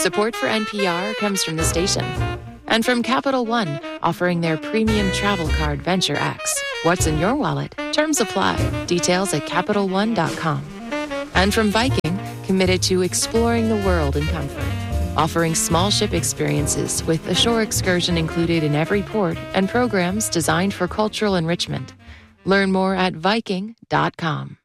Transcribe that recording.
Support for NPR comes from the station. And from Capital One, offering their premium travel card Venture X. What's in your wallet? Terms apply. Details at CapitalOne.com. And from Viking, committed to exploring the world in comfort. Offering small ship experiences with a shore excursion included in every port and programs designed for cultural enrichment. Learn more at Viking.com.